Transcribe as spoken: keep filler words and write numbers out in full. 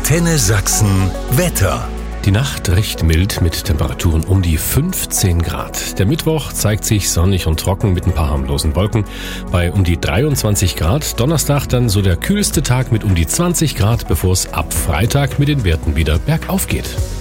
Antenne Sachsen Wetter. Die Nacht recht mild mit Temperaturen um die fünfzehn Grad. Der Mittwoch zeigt sich sonnig und trocken mit ein paar harmlosen Wolken bei um die dreiundzwanzig Grad. Donnerstag dann so der kühlste Tag mit um die zwanzig Grad, bevor es ab Freitag mit den Werten wieder bergauf geht.